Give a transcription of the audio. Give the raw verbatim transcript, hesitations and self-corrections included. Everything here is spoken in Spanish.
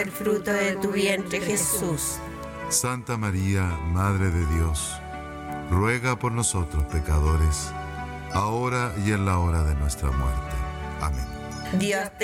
el fruto de tu vientre, Jesús. Santa María, Madre de Dios, ruega por nosotros pecadores, ahora y en la hora de nuestra muerte. Amén. Dios